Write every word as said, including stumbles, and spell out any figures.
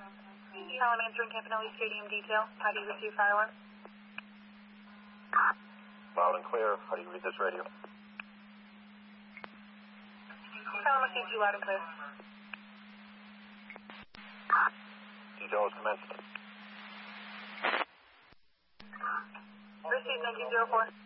Tower answering Campanelli Stadium detail. How do you receive fire alarm? Loud and clear. How do you read this radio? Tower receives you loud and clear. Detail is commenced. Receive nineteen zero four.